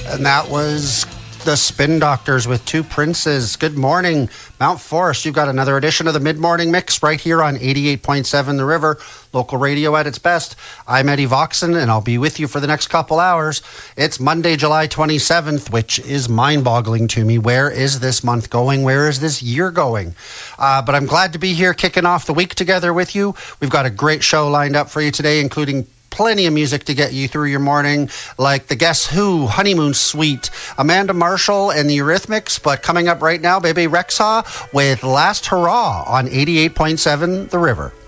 And that was the Spin Doctors with Two Princes. Good morning, Mount Forest. You've got another edition of the Mid-Morning Mix right here on 88.7 The River, local radio at its best. I'm Eddie Voxon, and I'll be with you for the next couple hours. It's Monday, July 27th, which is mind-boggling to me. Where is this month going? Where is this year going? But I'm glad to be here kicking off the week together with you. We've got a great show lined up for you today, including plenty of music to get you through your morning, like the Guess Who, Honeymoon Suite, Amanda Marshall and the Eurythmics. But coming up right now, Bebe Rexha with Last Hurrah on 88.7 The River.